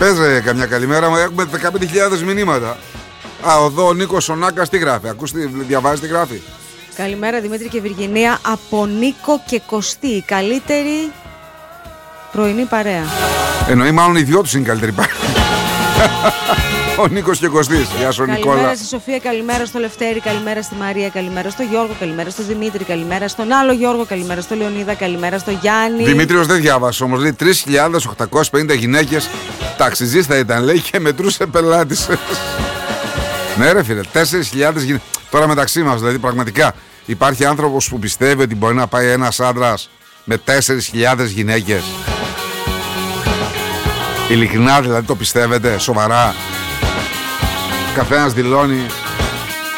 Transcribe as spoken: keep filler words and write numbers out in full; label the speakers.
Speaker 1: Πες ρε, καμιά καλημέρα μου, έχουμε δεκαπέντε χιλιάδες μηνύματα. Α, εδώ ο Νίκος ο Νάκας τι γράφει, ακούς τι, διαβάζει τι γράφει.
Speaker 2: Καλημέρα Δημήτρη και Βυργινία, από Νίκο και Κωστή, η καλύτερη πρωινή παρέα.
Speaker 1: Εννοεί μάλλον οι δυο τους είναι η καλύτερη παρέα. Ο Νίκος και Κωστής. Γεια σου, Νικόλα.
Speaker 2: Καλημέρα στη Σοφία, καλημέρα στο Λευτέρη, καλημέρα στη Μαρία, καλημέρα στο Γιώργο, καλημέρα στο Δημήτρη, καλημέρα στον άλλο Γιώργο, καλημέρα στο Λεωνίδα, καλημέρα στο Γιάννη.
Speaker 1: Δημήτριος δεν διάβασε όμως, λέει τρεις χιλιάδες οκτακόσιες πενήντα γυναίκες ταξιζίστα ήταν, λέει, και μετρούσε πελάτης. Ναι, ρε φίλε, τέσσερις χιλιάδες γυναίκες. Τώρα μεταξύ μας, δηλαδή, πραγματικά υπάρχει άνθρωπος που πιστεύει ότι μπορεί να πάει ένας άντρας με τέσσερις χιλιάδες γυναίκες. Ειλικρινά δηλαδή το πιστεύετε, σοβαρά? Καθένας δηλώνει